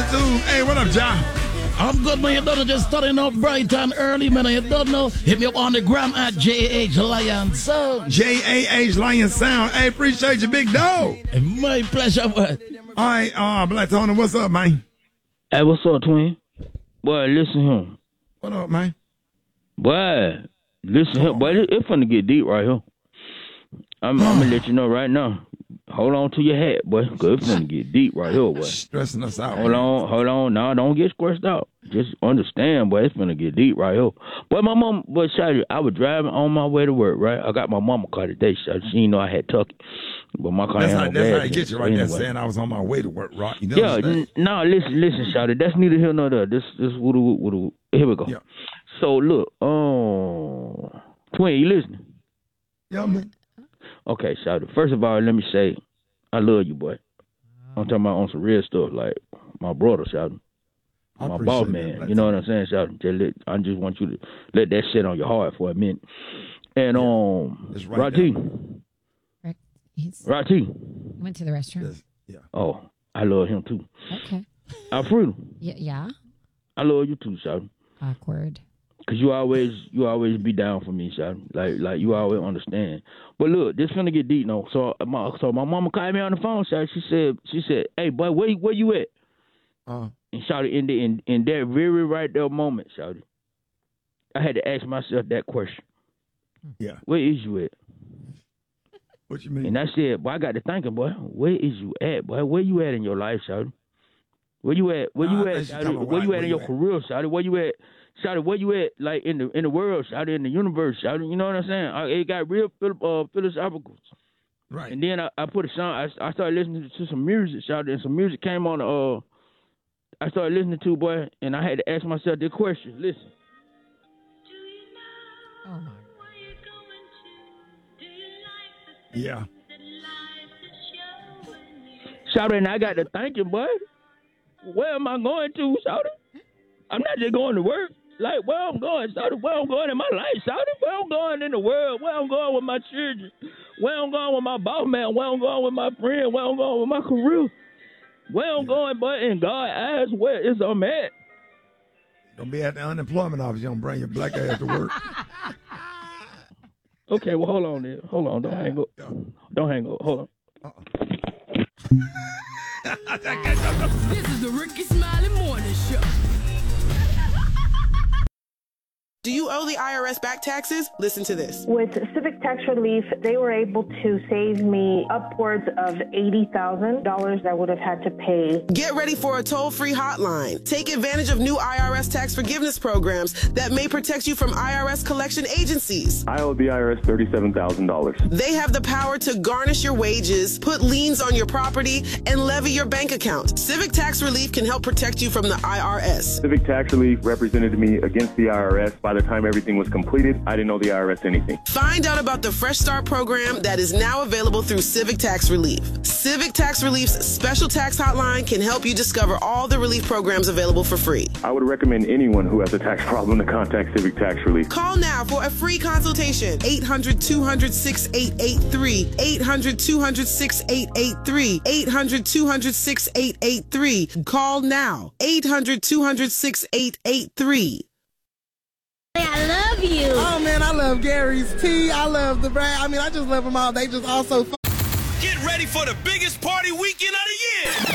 attitude. Hey, what up, John? I'm good, man. You don't know, just starting out bright and early, man. You don't know. Hit me up on the gram at JAH Lion Sound. JAH Lion Sound. Hey, appreciate you, big dog. My pleasure, boy. All right, Black Tony, what's up, man? Hey, what's up, twin? Boy, listen here. What up, man? Boy, listen here. Boy, it's finna get deep right here. I'm gonna let you know right now. Hold on to your hat, boy, because it's finna get deep right here, boy. Stressing us out. Hold on. Now, don't get stressed out. Just understand, boy, it's finna get deep right here. Boy, my mom, boy, Shawty, I was driving on my way to work, right? I got my mama car today, Shawty. She didn't know I had tuck it. But my car That's had no gas. how I get you right there anyway. saying I was on my way to work, Rock. You know Yeah, listen, Shawty. That's neither here nor there. This woodoo. Here we go. Yeah. So, look, twin, you listening? Yeah, man. Okay, Shawty. First of all, let me say, I love you, boy. I'm talking about on some real stuff, like my brother, Shawty. My boss man. You know what I'm saying, Shawty? I just want you to let that sit on your heart for a minute. And, Rati. Rati. Went to the restroom. Yeah. Oh, I love him, too. Okay. Alfredo. Yeah? I love you, too, Shawty. Awkward. Cause you always be down for me, Shawty. Like you always understand. But look, this finna get deep now. So my mama called me on the phone, Shawty. She said, "Hey, boy, where you at?" And Shawty, in that very right there moment, Shawty, I had to ask myself that question. Yeah. Where is you at? What you mean? And I said, boy, I got to thinking, boy, where is you at, boy? Where you at in your life, Shawty? Where you at? Shawty? Where you at in your career, Shawty? Where you at? Shawty, where you at, like, in the world, Shawty, in the universe, Shawty, you know what I'm saying? It got real philosophical. Right. And then I put a song, I started listening to some music, Shawty, and some music came on, I started listening to, boy, and I had to ask myself this question. Listen. Oh, my God. Yeah. Shawty, and I got to thinking, boy, where am I going to, Shawty? I'm not just going to work. Like, where I'm going, Shawty, where I'm going in my life, Shawty, where I'm going in the world, where I'm going with my children, where I'm going with my boss man, where I'm going with my friend, where I'm going with my career, where I'm going, but in God's eyes, where is I'm at? Don't be at the unemployment office. You don't bring your black ass to work. Okay, well, hold on there. Hold on. Don't hang up. Don't hang up. Hold on. This is the Ricky Smiley Morning Show. Do you owe the IRS back taxes? Listen to this. With Civic Tax Relief, they were able to save me upwards of $80,000 I would have had to pay. Get ready for a toll-free hotline. Take advantage of new IRS tax forgiveness programs that may protect you from IRS collection agencies. I owe the IRS $37,000. They have the power to garnish your wages, put liens on your property, and levy your bank account. Civic Tax Relief can help protect you from the IRS. Civic Tax Relief represented me against the IRS. By the time everything was completed, I didn't owe the IRS anything. Find out about the Fresh Start program that is now available through Civic Tax Relief. Civic Tax Relief's special tax hotline can help you discover all the relief programs available for free. I would recommend anyone who has a tax problem to contact Civic Tax Relief. Call now for a free consultation. 800-200-6883. 800-200-6883. 800-200-6883. Call now. 800-200-6883. I love you. Oh, man, I love Gary's tea. I love the brand. I mean, I just love them all. They just all so fun. Get ready for the biggest party weekend of the year.